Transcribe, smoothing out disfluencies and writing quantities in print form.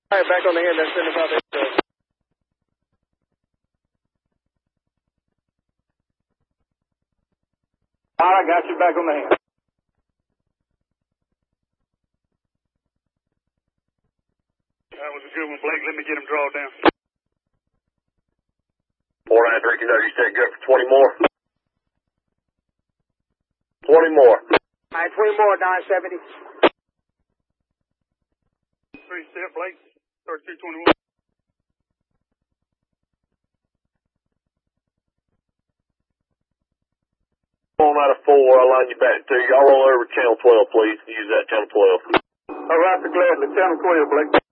All right, back on the hand, that's 75. All right, I got you back on the hand. That was a good one, Blake. Let me get him drawn down. 493, you said good for 20 more? 20 more. All right, 20 more, 970. 3-step, Blake. 3221. On out of 4, I'll line you back to you. Y'all roll over channel 12, please. Use that channel 12. All right, gladly. Channel 12, Blake.